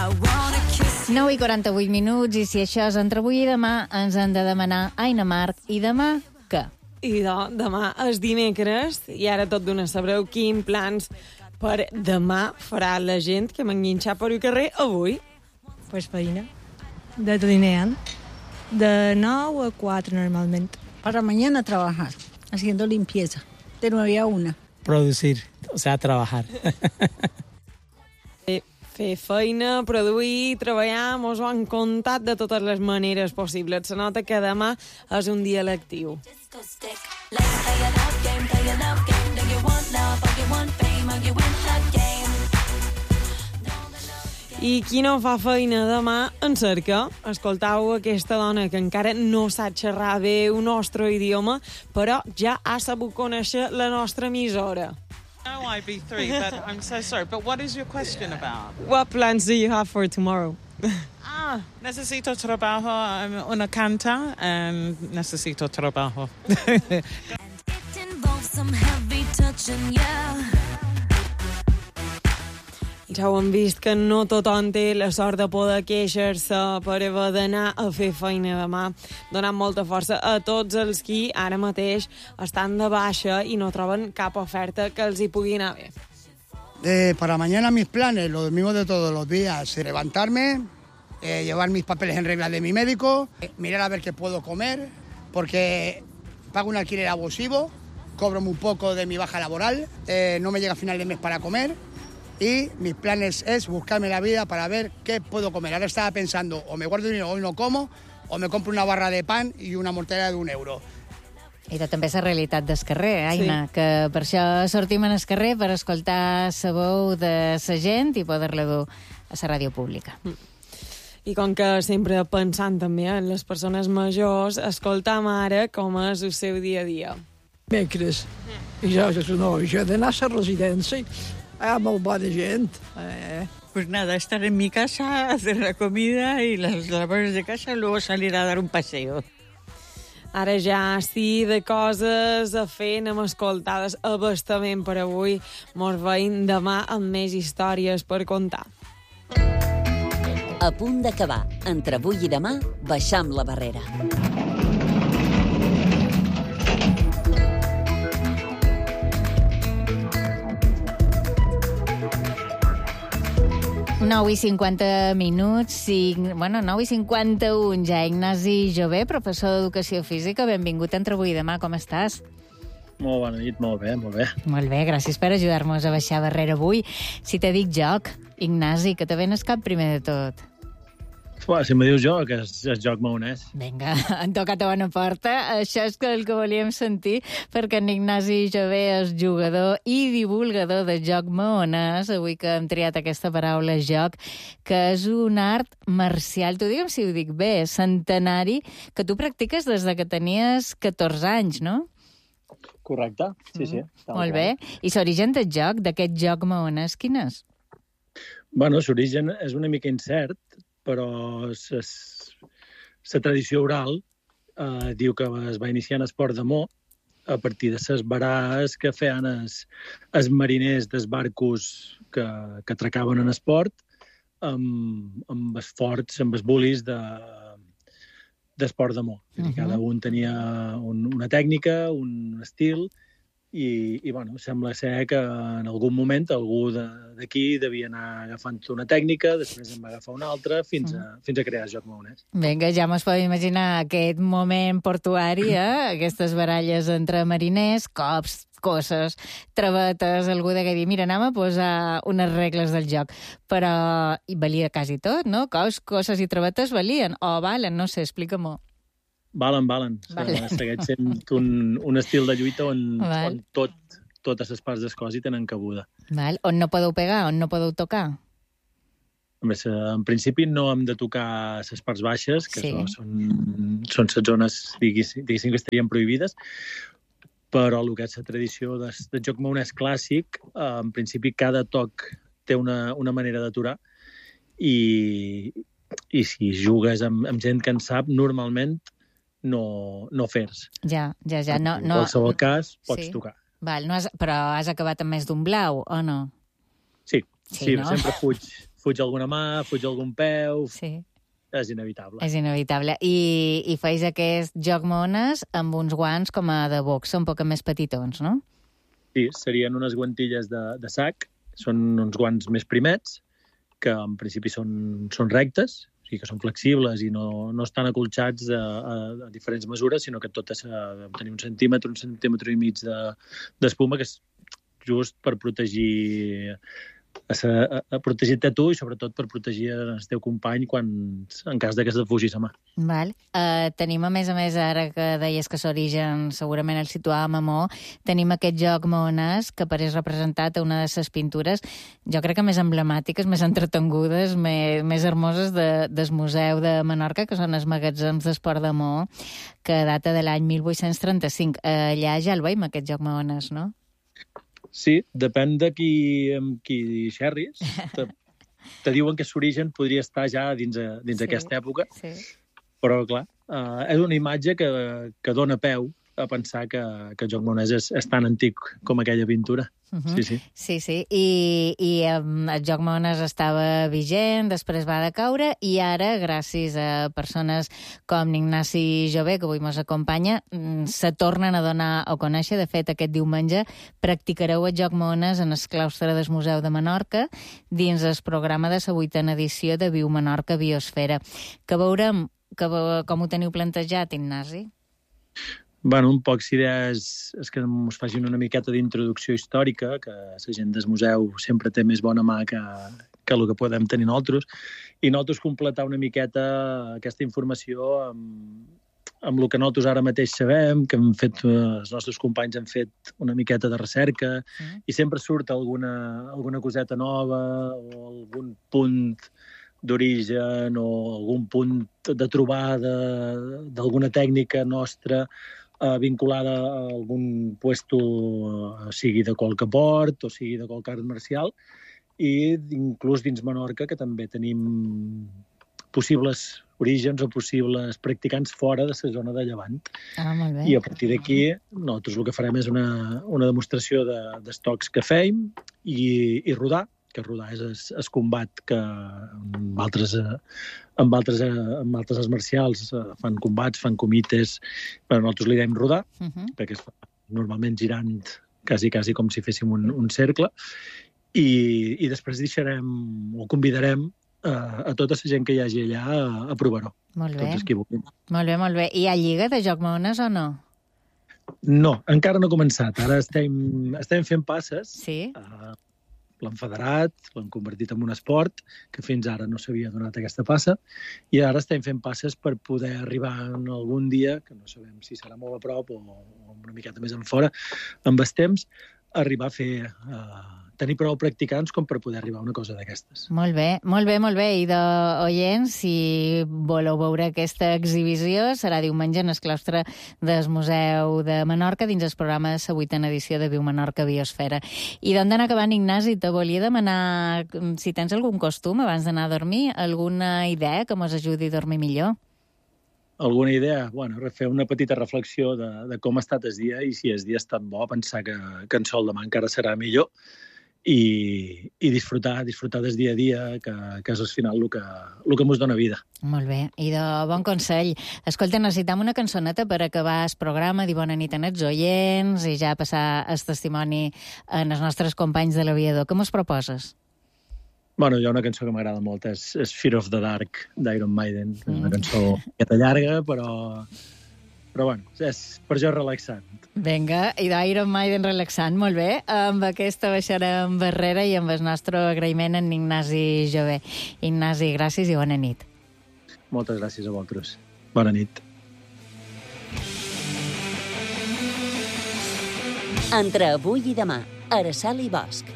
9:48, i si això és entre avui i demà, ens han de demanar Aina Marc, i demà què? I demà és dimecres, i ara tot d'una sabreu quins plans per demà farà la gent que m'enguinxar per el carrer avui. Pues feina, de dinero, de 9 a 4 normalmente. Para mañana trabajar, haciendo limpieza, de 9 a 1. Producir, o sea, trabajar. Fer feina, produir, treballar, mos ho han contat de totes les maneres possibles. Se nota que demà és un dia lectiu. I qui no fa feina demà en cerca. Escoltau aquesta dona que encara no sap xerrar bé el nostre idioma, però ja ha sabut conèixer la nostra emissora. No, IB3, but I'm so sorry. But what is your question about? What plans do you have for tomorrow? Necesito trabajo, una canta, and necesito trabajo. Ja ho hem vist que no tothom té la sort de poder queixar-se per haver d'anar a fer feina demà. Donant molta força a tots els qui ara mateix estan de baixa i no troben cap oferta que els hi pugui anar bé. Para mañana mis planes, los mismos de todos los días, levantarme, llevar mis papeles en regla de mi médico, mirar a ver qué puedo comer, porque pago un alquiler abusivo, cobro muy poco de mi baja laboral, no me llega a final de mes para comer. Y mis planes es buscarme la vida para ver qué puedo comer. Ahora estaba pensando, o me guardo dinero hoy no como, o me compro una barra de pan y una mortadela de €1. I de també la realitat del carrer, Aina, sí. Que per això sortim en el carrer per escoltar la veu de la gent i poder-la dur a la ràdio pública. I com que sempre pensant també en les persones majors, escoltam ara com és el seu dia a dia. Dimecres, i ja he d'anar a la residència. Molt bona gent. Pues nada, estar en mi casa, hacer la comida y las labores de casa, luego salir a dar un paseo. Ara ja sí de coses a fer, anem escoltades abastament per avui. Mos veiem demà amb més històries per contar. A punt d'acabar. Entre avui i demà, baixam la barrera. Nou i 50 minuts, 9 i 51, ja. Ignasi Jové, professor d'Educació Física, benvingut a Entre avui i demà, com estàs? Molt bona nit, molt bé, molt bé. Molt bé, gràcies per ajudar-nos a baixar barrera avui. Si te dic joc, Ignasi, que te venes cap primer de tot? Si me dius joc, és joc maonès. Vinga, han tocat a bona porta. Això és el que volíem sentir, perquè en Ignasi Jové és jugador i divulgador de joc maonès. Avui que hem triat aquesta paraula joc, que és un art marcial, tu digue'm si ho dic bé, centenari, que tu practiques des de que tenies 14 anys, no? Correcte, sí. Molt bé. I l'origen del joc, d'aquest joc maonès, quin és? Bueno, l'origen és una mica incert, però la tradició oral diu que es va iniciar en esport d'amor a partir de les baràs que feien els mariners dels barcos que atracaven en esport amb els forts, amb els bulis d'esport d'amor. Cada un tenia una tècnica, un estil, i bueno, sembla ser que en algun moment algú d'aquí devia anar agafant una tècnica, després en va agafar una altra, fins a crear el joc maonès. Vinga, ja mos podem imaginar aquest moment portuari, aquestes baralles entre mariners, cops, coses, travetes, algú de que dir, mira, anem a posar unes regles del joc. Però hi valia quasi tot, no? Cops, coses i travetes valien, o valen, no sé, explica-m'ho. Valen. Segueix sent un estil de lluita on totes les parts del cos hi tenen cabuda. Val. On no podeu pegar, on no podeu tocar? En principi no hem de tocar les parts baixes, que són les zones, diguéssim, que estarien prohibides, però el que és la tradició del joc maonès clàssic, en principi cada toc té una manera d'aturar, i si jugues amb gent que en sap, normalment no fers. Ja. En qualsevol cas, pots tocar. Val, però has acabat amb més d'un blau, o no? Sí, sempre fuig fuig alguna mà, fuig algun peu... Sí. És inevitable. És inevitable. I feis aquest joc mones amb uns guants com a de boxa, un poc més petitons, no? Sí, serien unes guantilles de sac, són uns guants més primets, que en principi són rectes, o sigui que són flexibles i no estan acolxats a diferents mesures, sinó que totes han de tenir un centímetre i mig d'espuma, que és just per protegir-te tu i sobretot per protegir el teu company en cas que es defugi sa mà. Val. Tenim, a més, ara que deies que l'origen segurament el situàvem a Mo, tenim aquest joc mones que apareix representat a una de les pintures, jo crec que més emblemàtiques, més entretengudes, més hermoses del Museu de Menorca, que són els magatzems d'esport de Mo, que data de l'any 1835. Allà ja el veiem, aquest joc mones, no? Sí, depèn de qui xerris. Te diuen que l'origen podria estar ja dins aquesta època, però, clar, és una imatge que dona peu a pensar que el joc mones és tan antic com aquella pintura. Sí. I el joc mones estava vigent, després va decaure, i ara, gràcies a persones com Ignasi Jové, que avui ens acompanya, se tornen a donar a conèixer. De fet, aquest diumenge practicareu el joc mones en el claustre del Museu de Menorca dins el programa de la 8a edició de Viu Menorca Biosfera. Que veurem com ho teniu plantejat, Ignasi? Bueno, un poc l'idea és que ens facin una miqueta d'introducció històrica, que la gent del museu sempre té més bona mà que el que podem tenir nosaltres, i nosaltres completar una miqueta aquesta informació amb el que nosaltres ara mateix sabem, que els nostres companys han fet una miqueta de recerca, i sempre surt alguna coseta nova o algun punt d'origen o algun punt de trobada d'alguna tècnica nostra vinculada a algun puesto, sigui de qualque port o sigui de qualque art marcial, i inclús dins Menorca, que també tenim possibles orígens o possibles practicants fora de la zona de Llevant. Molt bé. I a partir d'aquí, nosaltres el que farem és una demostració d'estocs que fem i rodar, que rodar és el combat que amb altres arts marcials fan combats, fan comites, però nosaltres li dèiem rodar, perquè es fa normalment girant quasi com si féssim un cercle, i després deixarem o convidarem a tota la gent que hi hagi allà a provar-ho. Molt bé. Tots els que vulguin. Molt bé. Hi ha lliga de joc mones o no? No, encara no ha començat. Ara estem fent passes. Sí. L'hem federat, l'hem convertit en un esport, que fins ara no s'havia donat aquesta passa, i ara estem fent passes per poder arribar en algun dia, que no sabem si serà molt a prop o una miqueta més enfora, amb els temps, arribar a fer... tenir prou practicants com per poder arribar a una cosa d'aquestes. Molt bé. I d'oients, si voleu veure aquesta exhibició, serà diumenge en el claustre del Museu de Menorca dins el programa de la 8a edició de Viu Menorca Biosfera. I d'on d'anar acabant, Ignasi, te volia demanar si tens algun costum abans d'anar a dormir, alguna idea que mos ajudi a dormir millor? Alguna idea? Bueno, fer una petita reflexió de com ha estat el dia, i si el dia ha estat bo, pensar que en sol demà encara serà millor, i disfrutar del dia a dia, que és al final el que ens dona vida. Molt bé, i de bon consell. Escolta, necessitam una cançoneta per acabar el programa, dir bona nit als oients i ja passar el testimoni als nostres companys de l'aviador. Què mos proposes? Bueno, hi ha una cançó que m'agrada molt, és Fear of the Dark, d'Iron Maiden. Una cançó miqueta llarga, però bueno, és per jo relaxant. Vinga, i d'Iron Maiden relaxant, molt bé. Amb aquesta baixarem barrera i amb el nostre agraïment en Ignasi Jové. Ignasi, gràcies i bona nit. Moltes gràcies a vosaltres. Bona nit. Entre avui i demà, Araceli Bosch.